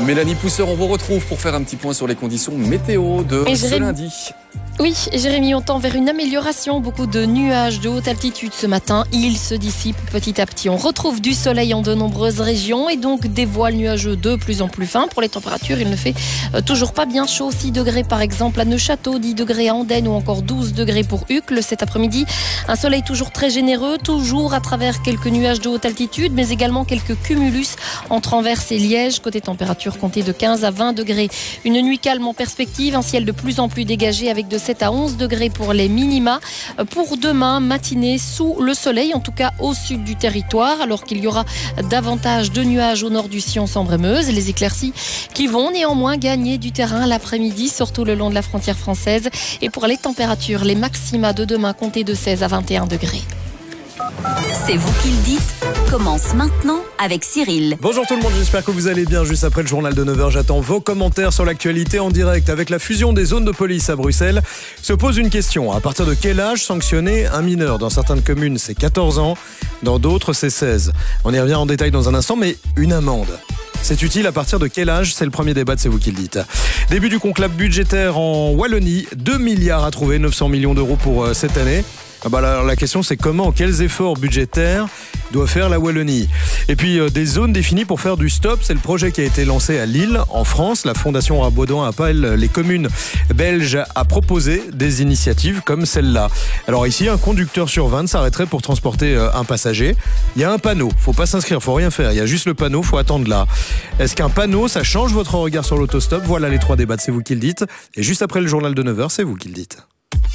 Mélanie Pousseur, on vous retrouve pour faire un petit point sur les conditions météo de ce lundi. Oui, Jérémy, on tend vers une amélioration. Beaucoup de nuages de haute altitude ce matin. Ils se dissipent petit à petit. On retrouve du soleil en de nombreuses régions et donc des voiles nuageux de plus en plus fins. Pour les températures, il ne fait toujours pas bien chaud. 6 degrés par exemple à Neuchâtel, 10 degrés à Andenne ou encore 12 degrés pour Uccle. Cet après-midi, un soleil toujours très généreux, toujours à travers quelques nuages de haute altitude, mais également quelques cumulus entre Anvers et Liège. Côté température, comptez de 15 à 20 degrés. Une nuit calme en perspective, un ciel de plus en plus dégagé avec de 7 à 11 degrés pour les minima. Pour demain, matinée sous le soleil, en tout cas au sud du territoire, alors qu'il y aura davantage de nuages au nord du Sion-Sambre-et-Meuse. Les éclaircies qui vont néanmoins gagner du terrain l'après-midi, surtout le long de la frontière française. Et pour les températures, les maxima de demain, comptez de 16 à 21 degrés. C'est vous qui le dites, commence maintenant avec Cyril. Bonjour tout le monde, j'espère que vous allez bien. Juste après le journal de 9h, j'attends vos commentaires sur l'actualité en direct. Avec la fusion des zones de police à Bruxelles, se pose une question. À partir de quel âge sanctionner un mineur? Dans certaines communes, c'est 14 ans, dans d'autres, c'est 16. On y revient en détail dans un instant, mais une amende, c'est utile à partir de quel âge? C'est le premier débat, c'est vous qui le dites. Début du conclave budgétaire en Wallonie, 2 milliards à trouver, 900 millions d'euros pour cette année. Alors, la question, c'est comment, quels efforts budgétaires doit faire la Wallonie? Et puis des zones définies pour faire du stop, c'est le projet qui a été lancé à Lille, en France. La Fondation Rabaudouin appelle les communes belges à proposer des initiatives comme celle-là. Alors ici, un conducteur sur 20 s'arrêterait pour transporter un passager. Il y a un panneau, faut pas s'inscrire, faut rien faire. Il y a juste le panneau, faut attendre là. Est-ce qu'un panneau, ça change votre regard sur l'autostop? Voilà les 3 débats, c'est vous qui le dites. Et juste après le journal de 9h, c'est vous qui le dites.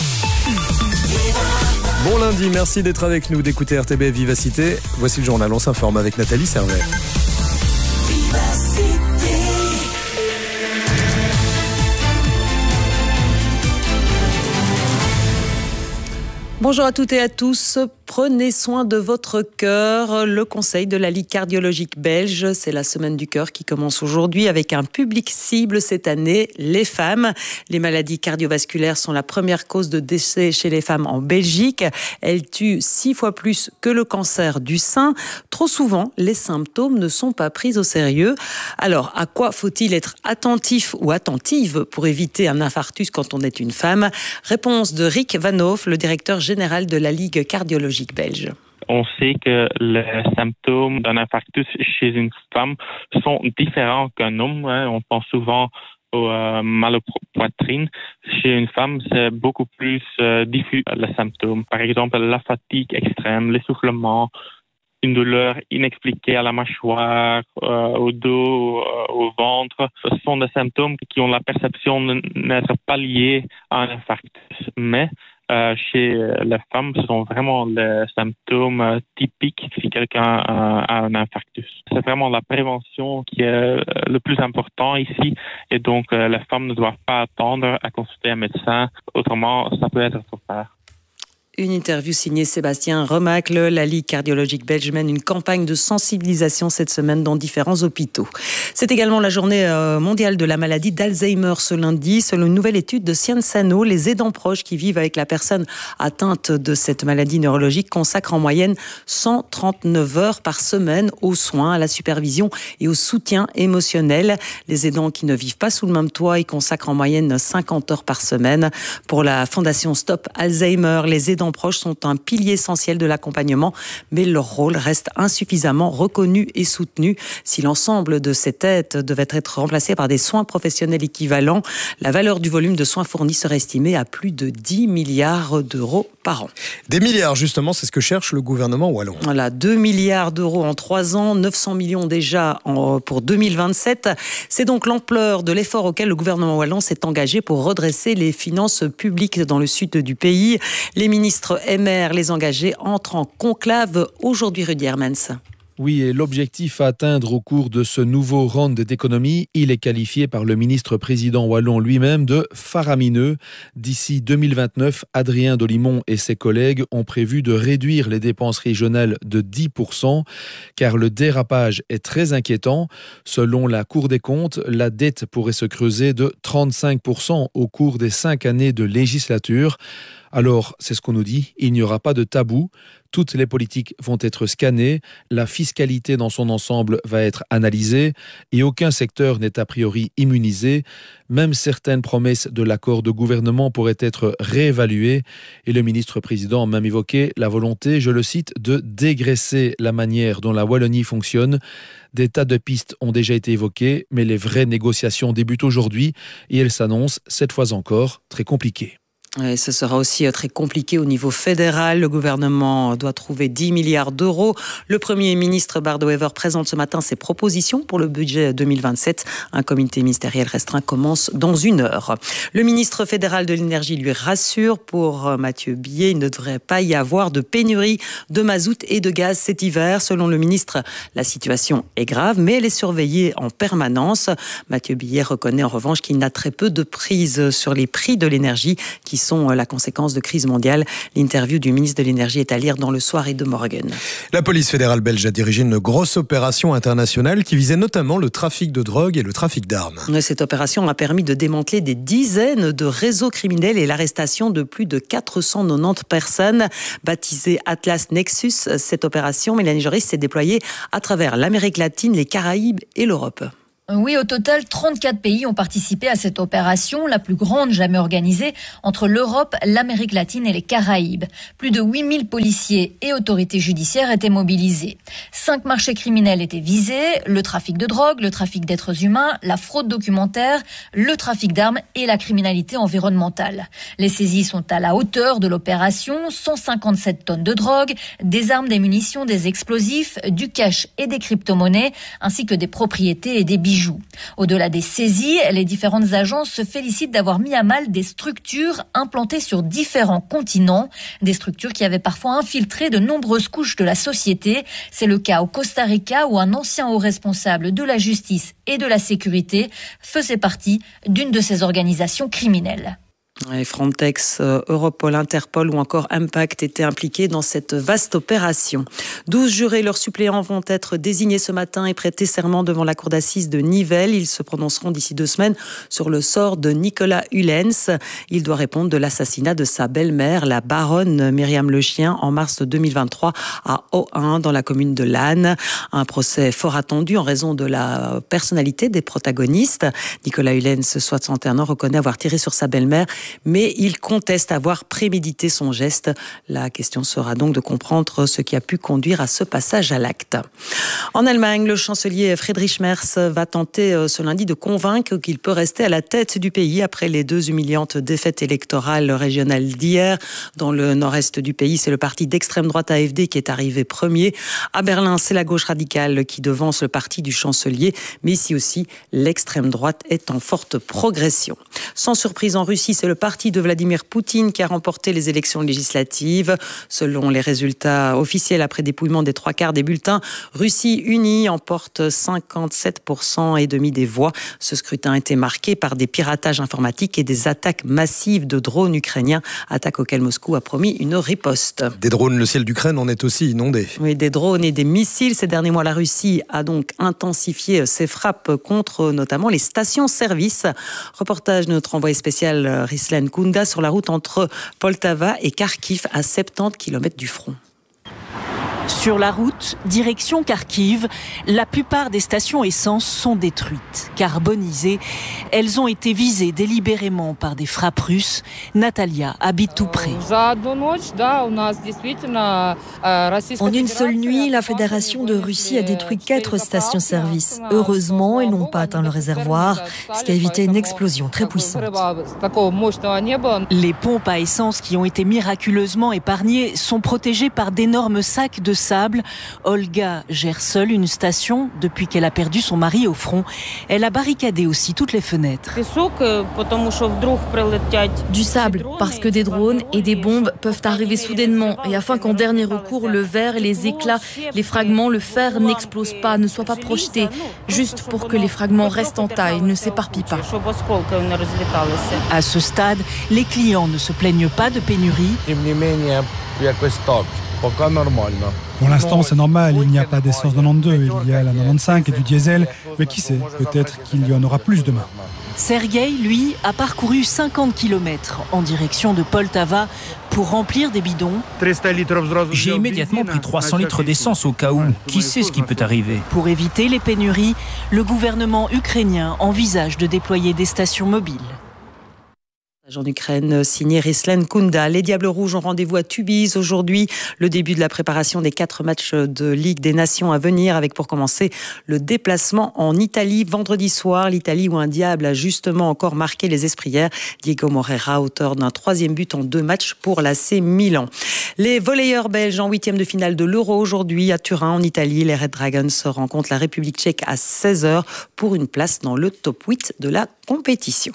Bon lundi, merci d'être avec nous, d'écouter RTB Vivacité. Voici le journal, on s'informe avec Nathalie Servet. Bonjour à toutes et à tous. Prenez soin de votre cœur. Le conseil de la Ligue cardiologique belge, c'est la semaine du cœur qui commence aujourd'hui avec un public cible cette année, les femmes. Les maladies cardiovasculaires sont la première cause de décès chez les femmes en Belgique. Elles tuent 6 fois plus que le cancer du sein. Trop souvent, les symptômes ne sont pas pris au sérieux. Alors, à quoi faut-il être attentif ou attentive pour éviter un infarctus quand on est une femme? Réponse de Rick Van Hoof, le directeur général de la Ligue cardiologique belge. On sait que les symptômes d'un infarctus chez une femme sont différents qu'un homme. On pense souvent au mal au poitrine. Chez une femme, c'est beaucoup plus diffus les symptômes. Par exemple, la fatigue extrême, l'essoufflement, une douleur inexpliquée à la mâchoire, au dos, au ventre. Ce sont des symptômes qui ont la perception de n'être pas liés à un infarctus. Mais chez les femmes, ce sont vraiment les symptômes typiques si quelqu'un a un infarctus. C'est vraiment la prévention qui est le plus important ici. Et donc, les femmes ne doivent pas attendre à consulter un médecin. Autrement, ça peut être trop tard. Une interview signée Sébastien Remacle. La Ligue cardiologique belge mène une campagne de sensibilisation cette semaine dans différents hôpitaux. C'est également la journée mondiale de la maladie d'Alzheimer ce lundi. Selon une nouvelle étude de Sciences Sanofi, les aidants proches qui vivent avec la personne atteinte de cette maladie neurologique consacrent en moyenne 139 heures par semaine aux soins, à la supervision et au soutien émotionnel. Les aidants qui ne vivent pas sous le même toit, ils consacrent en moyenne 50 heures par semaine. Pour la Fondation Stop Alzheimer, les aidants proches sont un pilier essentiel de l'accompagnement, mais leur rôle reste insuffisamment reconnu et soutenu. Si l'ensemble de cette aide devait être remplacé par des soins professionnels équivalents, la valeur du volume de soins fournis serait estimée à plus de 10 milliards d'euros par an. Des milliards, justement, c'est ce que cherche le gouvernement wallon. Voilà, 2 milliards d'euros en 3 ans, 900 millions déjà pour 2027. C'est donc l'ampleur de l'effort auquel le gouvernement wallon s'est engagé pour redresser les finances publiques dans le sud du pays. Les ministres MR, les engagés, entrent en conclave aujourd'hui, Rudy Hermans. Oui, et l'objectif à atteindre au cours de ce nouveau round d'économie, il est qualifié par le ministre-président wallon lui-même de faramineux. D'ici 2029, Adrien Dolimon et ses collègues ont prévu de réduire les dépenses régionales de 10%, car le dérapage est très inquiétant. Selon la Cour des comptes, la dette pourrait se creuser de 35% au cours des 5 années de législature. Alors, c'est ce qu'on nous dit, il n'y aura pas de tabou. Toutes les politiques vont être scannées, la fiscalité dans son ensemble va être analysée et aucun secteur n'est a priori immunisé. Même certaines promesses de l'accord de gouvernement pourraient être réévaluées et le ministre-président a même évoqué la volonté, je le cite, de dégraisser la manière dont la Wallonie fonctionne. Des tas de pistes ont déjà été évoquées, mais les vraies négociations débutent aujourd'hui et elles s'annoncent, cette fois encore, très compliquées. Et ce sera aussi très compliqué au niveau fédéral. Le gouvernement doit trouver 10 milliards d'euros. Le Premier ministre Bardo Wever présente ce matin ses propositions pour le budget 2027. Un comité ministériel restreint commence dans 1 heure. Le ministre fédéral de l'énergie lui rassure. Pour Mathieu Billet, il ne devrait pas y avoir de pénurie de mazout et de gaz cet hiver. Selon le ministre, la situation est grave, mais elle est surveillée en permanence. Mathieu Billet reconnaît en revanche qu'il n'a très peu de prise sur les prix de l'énergie qui sont la conséquence de crise mondiale. L'interview du ministre de l'Énergie est à lire dans Le Soir et de Morgan. La police fédérale belge a dirigé une grosse opération internationale qui visait notamment le trafic de drogue et le trafic d'armes. Cette opération a permis de démanteler des dizaines de réseaux criminels et l'arrestation de plus de 490 personnes. Baptisée Atlas Nexus, cette opération, Mélanie Joris, s'est déployée à travers l'Amérique latine, les Caraïbes et l'Europe. Oui, au total, 34 pays ont participé à cette opération, la plus grande jamais organisée entre l'Europe, l'Amérique latine et les Caraïbes. Plus de 8000 policiers et autorités judiciaires étaient mobilisés. 5 marchés criminels étaient visés, le trafic de drogue, le trafic d'êtres humains, la fraude documentaire, le trafic d'armes et la criminalité environnementale. Les saisies sont à la hauteur de l'opération, 157 tonnes de drogue, des armes, des munitions, des explosifs, du cash et des crypto-monnaies, ainsi que des propriétés et des bijoux. Au-delà des saisies, les différentes agences se félicitent d'avoir mis à mal des structures implantées sur différents continents, des structures qui avaient parfois infiltré de nombreuses couches de la société. C'est le cas au Costa Rica où un ancien haut responsable de la justice et de la sécurité faisait partie d'une de ces organisations criminelles. Et Frontex, Europol, Interpol ou encore Impact étaient impliqués dans cette vaste opération. 12 jurés, leurs suppléants vont être désignés ce matin et prêter serment devant la cour d'assises de Nivelles. Ils se prononceront d'ici 2 semaines sur le sort de Nicolas Hulens. Il doit répondre de l'assassinat de sa belle-mère, la baronne Myriam Lechien, en mars 2023 à O1 dans la commune de Lannes. Un procès fort attendu en raison de la personnalité des protagonistes. Nicolas Hulens, 61 ans, reconnaît avoir tiré sur sa belle-mère, mais il conteste avoir prémédité son geste. La question sera donc de comprendre ce qui a pu conduire à ce passage à l'acte. En Allemagne, le chancelier Friedrich Merz va tenter ce lundi de convaincre qu'il peut rester à la tête du pays après les 2 humiliantes défaites électorales régionales d'hier. Dans le nord-est du pays, c'est le parti d'extrême droite AfD qui est arrivé premier. À Berlin, c'est la gauche radicale qui devance le parti du chancelier, mais ici aussi, l'extrême droite est en forte progression. Sans surprise en Russie, c'est le parti de Vladimir Poutine qui a remporté les élections législatives. Selon les résultats officiels après dépouillement des 3/4 des bulletins, Russie unie emporte 57,5% des voix. Ce scrutin a été marqué par des piratages informatiques et des attaques massives de drones ukrainiens, attaques auxquelles Moscou a promis une riposte. Des drones, le ciel d'Ukraine en est aussi inondé. Oui, des drones et des missiles. Ces derniers mois, la Russie a donc intensifié ses frappes contre notamment les stations-service. Reportage de notre envoyé spécial Rislan Kunda sur la route entre Poltava et Kharkiv à 70 km du front. Sur la route, direction Kharkiv, la plupart des stations essence sont détruites, carbonisées. Elles ont été visées délibérément par des frappes russes. Natalia habite tout près. En une seule nuit, la Fédération de Russie a détruit 4 stations-service. Heureusement, elles n'ont pas atteint le réservoir, ce qui a évité une explosion très puissante. Les pompes à essence qui ont été miraculeusement épargnées sont protégées par d'énormes sacs de sable. Olga gère seule une station depuis qu'elle a perdu son mari au front. Elle a barricadé aussi toutes les fenêtres. Du sable, parce que des drones et des bombes peuvent arriver soudainement et afin qu'en dernier recours, le verre, les éclats, les fragments, le fer n'explosent pas, ne soient pas projetés, juste pour que les fragments restent en taille, ne s'éparpillent pas. À ce stade, les clients ne se plaignent pas de pénurie. Pour l'instant, c'est normal, il n'y a pas d'essence 92, il y a la 95 et du diesel, mais qui sait, peut-être qu'il y en aura plus demain. Sergueï, lui, a parcouru 50 km en direction de Poltava pour remplir des bidons. J'ai immédiatement pris 300 litres d'essence au cas où. Qui sait ce qui peut arriver? Pour éviter les pénuries, le gouvernement ukrainien envisage de déployer des stations mobiles. En Ukraine, signé Rislen Kunda. Les Diables Rouges ont rendez-vous à Tubize aujourd'hui. Le début de la préparation des 4 matchs de Ligue des Nations à venir, avec pour commencer le déplacement en Italie vendredi soir. L'Italie où un diable a justement encore marqué les esprits hier. Diego Moreira, auteur d'un 3e but en 2 matchs pour l'AC Milan. Les volleyeurs belges en 8e de finale de l'Euro aujourd'hui à Turin en Italie. Les Red Dragons rencontrent la République tchèque à 16h pour une place dans le top 8 de la compétition.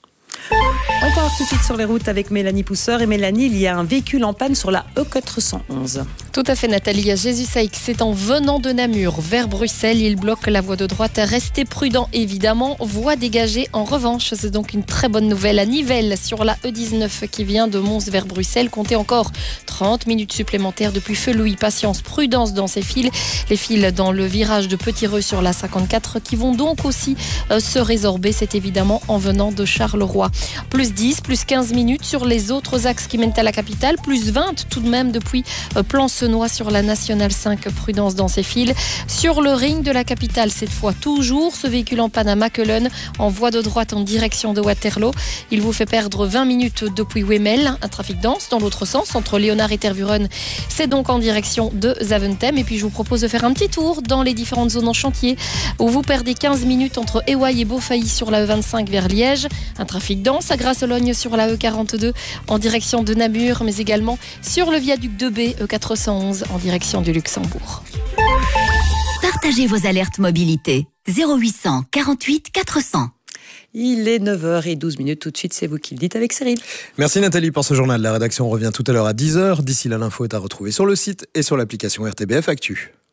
On part tout de suite sur les routes avec Mélanie Pousseur. Et Mélanie, il y a un véhicule en panne sur la E411. Tout à fait, Nathalie. À Jésus-Saïx, c'est en venant de Namur vers Bruxelles. Il bloque la voie de droite. Restez prudent, évidemment. Voie dégagée. En revanche, c'est donc une très bonne nouvelle. À Nivelles, sur la E19 qui vient de Mons vers Bruxelles, comptez encore 30 minutes supplémentaires depuis Feu-Louis. Patience, prudence dans ces fils. Les fils dans le virage de Petit-Reux sur la 54 qui vont donc aussi se résorber. C'est évidemment en venant de Charleroi. Plus 10, plus 15 minutes sur les autres axes qui mènent à la capitale. Plus 20 tout de même depuis Plancenoit sur la Nationale 5. Prudence dans ces fils. Sur le ring de la capitale, cette fois toujours, ce véhicule en panne à Mackelen, en voie de droite en direction de Waterloo. Il vous fait perdre 20 minutes depuis Wemmel. Un trafic dense dans l'autre sens, entre Léonard et Tervuren. C'est donc en direction de Zaventem. Et puis je vous propose de faire un petit tour dans les différentes zones en chantier, où vous perdez 15 minutes entre Éouaille et Beaufailly sur la E25 vers Liège. Un trafic dense à Grasse-Logne sur la E42 en direction de Namur, mais également sur le viaduc de B, E411 en direction du Luxembourg. Partagez vos alertes mobilité. 0800 48 400. Il est 9h12. Tout de suite, c'est vous qui le dites avec Cyril. Merci Nathalie pour ce journal. La rédaction revient tout à l'heure à 10h. D'ici là, l'info est à retrouver sur le site et sur l'application RTBF Actu.